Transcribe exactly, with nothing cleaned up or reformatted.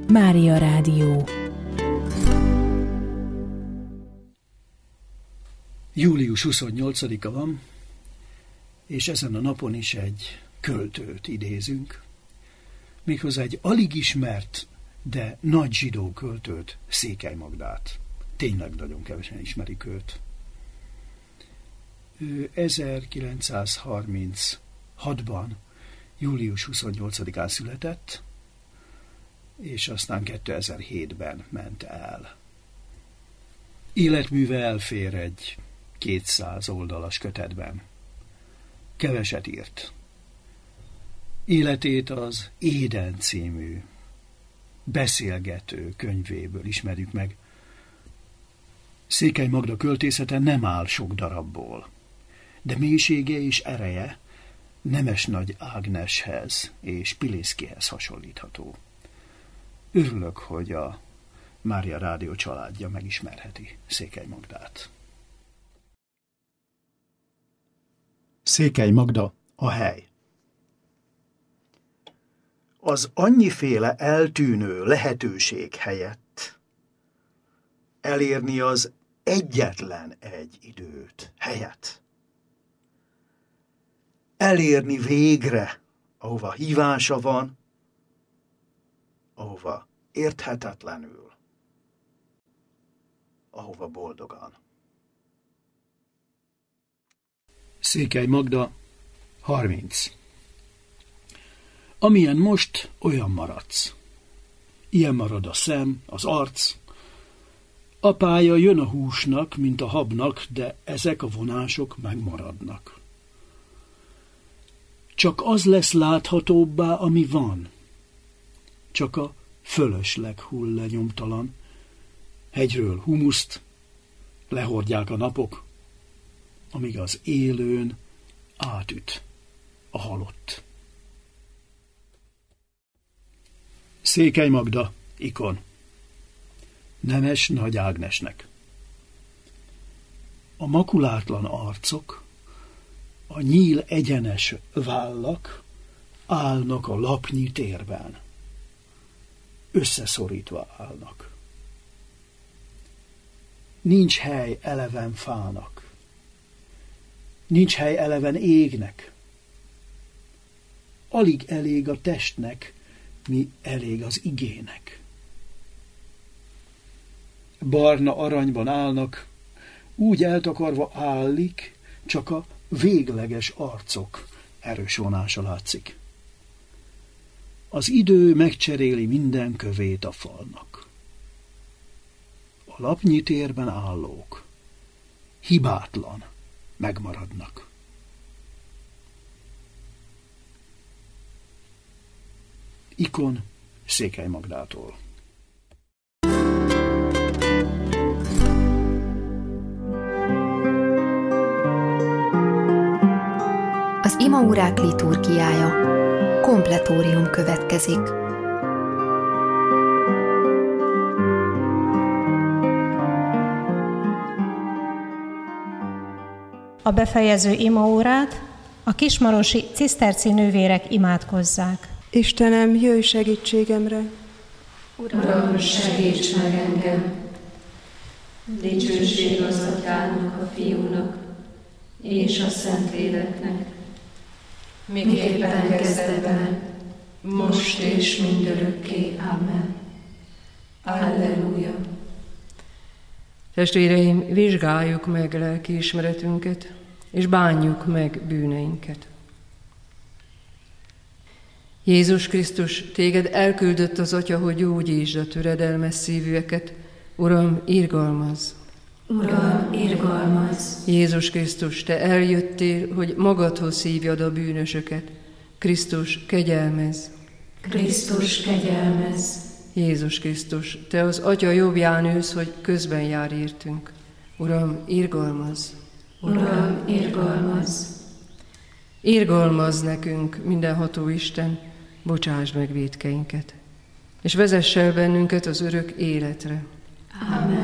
Mária Rádió. július huszonnyolcadika van, és ezen a napon is egy költőt idézünk, méghozzá egy alig ismert, de nagy zsidó költőt, Székely Magdát. Tényleg nagyon kevesen ismerik őt. Ő ezerkilencszázharminchatban, július huszonnyolcadikán született, és aztán kétezer-hétben ment el. Életműve elfér egy kétszáz oldalas kötetben. Keveset írt. Életét az Éden című beszélgető könyvéből ismerjük meg. Székely Magda költészete nem áll sok darabból, de mélysége és ereje Nemesnagy Ágneshez és Pilinszkyhez hasonlítható. Örülök, hogy a Mária Rádió családja megismerheti Székely Magdát. Székely Magda, a hely. Az annyiféle eltűnő lehetőség helyett elérni az egyetlen egy időt helyett. Elérni végre, ahova hívása van, ahova érthetetlenül, ahova boldogan. Székely Magda, harminc. Amilyen most, olyan maradsz. Ilyen marad a szem, az arc. A pálya jön a húsnak, mint a habnak, de ezek a vonások megmaradnak. Csak az lesz láthatóbbá, ami van. Csak a fölösleg hull le nyomtalan. Hegyről humuszt lehordják a napok, amíg az élőn átüt a halott. Székely Magda, ikon. Nemesnagy Ágnesnek. A makulátlan arcok, a nyíl egyenes vállak állnak a lapnyi térben. Összeszorítva állnak. Nincs hely eleven fának. Nincs hely eleven égnek. Alig elég a testnek, mi elég az igének. Barna aranyban állnak, úgy eltakarva állik, csak a végleges arcok erős vonása látszik. Az idő megcseréli minden kövét a falnak. A lapnyi térben állók hibátlan megmaradnak. Ikon Székely Magdától. Az imaórák liturgiája. Kompletórium következik. A befejező imaórát a kismarosi ciszterci nővérek imádkozzák. Istenem, jöjj segítségemre! Uram, segíts meg engem! Dicsőség az Atyának, a Fiúnak és a Szentléleknek, miképpen kezdetben, most és mindörökké. Amen. Alleluja! Testvéreim, vizsgáljuk meg lelkiismeretünket, és bánjuk meg bűneinket. Jézus Krisztus, téged elküldött az Atya, hogy gyógyítsd a töredelmes szívűeket. Uram, irgalmazz! Uram, irgalmazz! Jézus Krisztus, te eljöttél, hogy magadhoz hívjad a bűnösöket. Krisztus, kegyelmezz! Krisztus, kegyelmezz! Jézus Krisztus, te az Atya jobbján ülsz, hogy közben jár értünk. Uram, irgalmazz! Uram, irgalmazz! Irgalmazz nekünk, mindenható Isten, bocsáss meg vétkeinket, és vezess el bennünket az örök életre. Amen.